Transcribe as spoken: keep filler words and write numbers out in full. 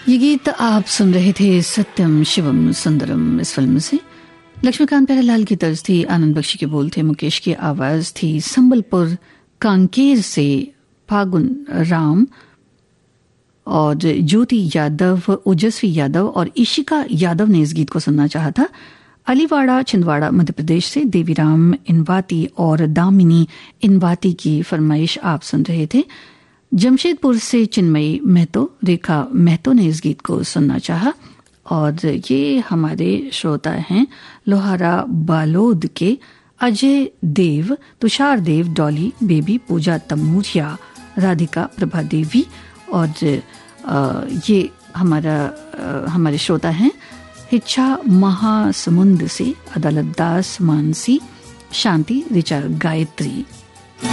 ये गीत आप सुन रहे थे सत्यम शिवम सुंदरम इस फिल्म से। लक्ष्मीकांत प्यारेलाल की तर्ज थी, आनंद बख्शी के बोल थे, मुकेश की आवाज थी। संबलपुर कांकेर से फागुन राम और ज्योति यादव, ओजस्वी यादव और इशिका यादव ने इस गीत को सुनना चाहा था। अलीवाड़ा छिंदवाड़ा मध्य प्रदेश से देवीराम इनवाती और दामिनी इनवाती की फरमाइश आप सुन रहे थे। जमशेदपुर से चिन्मयी महतो, रेखा महतो ने इस गीत को सुनना चाहा। और ये हमारे श्रोता हैं लोहारा बालोद के अजय देव, तुषार देव, डॉली बेबी, पूजा तमूरिया, राधिका, प्रभा देवी। और ये हमारा हमारे श्रोता हैं हिच्छा महासमुंद से अदालत दास, मानसी, शांति, ऋचा, गायत्री।